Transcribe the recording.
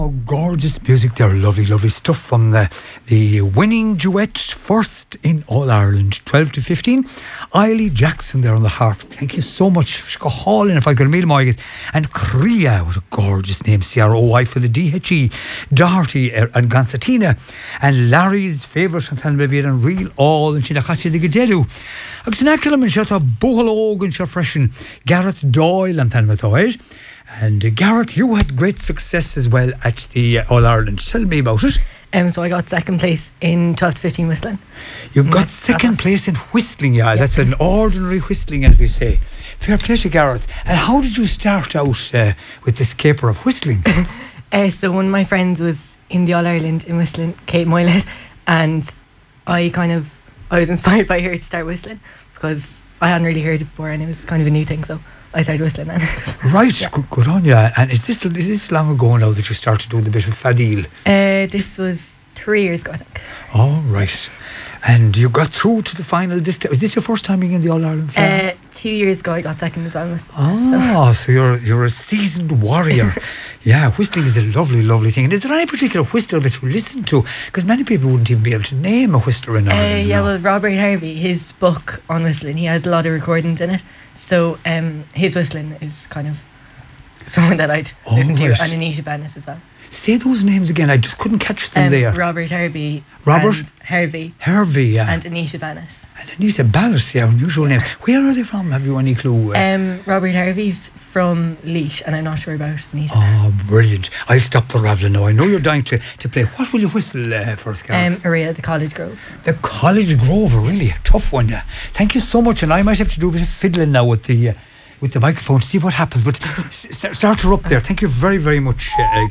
Oh, gorgeous music there. Lovely, lovely stuff from the winning duet, first in All Ireland, 12 to 15. Eiley Jackson there on the harp. Thank you so much. Go hall in if I could meal Moiget. And Cria, what a gorgeous name. CROI for the DHE. Doherty and Gansatina. And Larry's favourite Chantal Bevier and Real All and Chinakachi de Gedelu. Axinaculum and Shata Bohalog and Shafreshen. Gareth Doyle and Tanmatoid. And Gareth, you had great success as well at the All Ireland. Tell me about it. So I got second place in 12 to 15 whistling. You got second place in whistling, yeah. That's an ordinary whistling, as we say. Fair play to Gareth. And how did you start out with this caper of whistling? So one of my friends was in the All Ireland in whistling, Kate Moylet, and I was inspired by her to start whistling because I hadn't really heard it before and it was kind of a new thing, so I started whistling then. Right, yeah. Good on you. And is this long ago now that you started doing the bit of fadil? This was 3 years ago, I think. Oh, right. And you got through to the final. Is this your first time being in the All Ireland final? 2 years ago I got second as well. So you're a seasoned warrior. Yeah, whistling is a lovely, lovely thing. And is there any particular whistler that you listen to? Because many people wouldn't even be able to name a whistler in Ireland. Well, Robert Harvey, his book on whistling, he has a lot of recordings in it. So his whistling is kind of someone that I'd listen to, and Anita Bennis as well. Say those names again. I just couldn't catch them there. Robert Harvey. Robert? And Harvey. Harvey, yeah. And Anita Bennis. And Anita Bennis, yeah, unusual names. Where are they from? Have you any clue? Robert Harvey's from Laois, and I'm not sure about Anita. Oh, brilliant. I'll stop the ravelling now. I know you're dying to play. What will you whistle for us, Gareth? Maria, the College Grove. The College Grove, really a tough one, yeah. Thank you so much, and I might have to do a bit of fiddling now with the microphone to see what happens, but start her up there. Thank you very, very much,